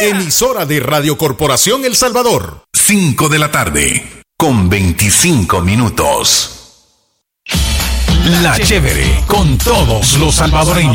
Emisora de Radio Corporación El Salvador. 5 de la tarde, con 25 minutos. La Chévere, con todos los salvadoreños.